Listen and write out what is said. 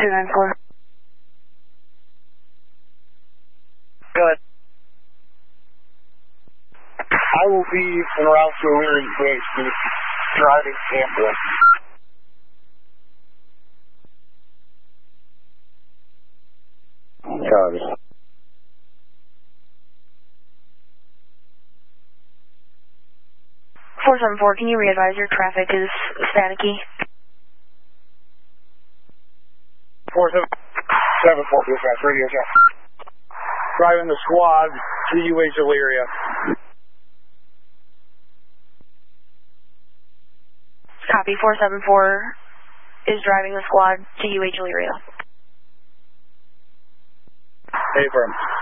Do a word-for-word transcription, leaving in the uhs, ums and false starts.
two nine four. Good. I will be en route to O'Leary base, driving ambulance. Copy. four seven four, can you re-advise your traffic is staticky? four seven four, dispatch, radio check. Driving the squad to U H Elyria. Copy, four seven four is driving the squad to U H Elyria. Affirm.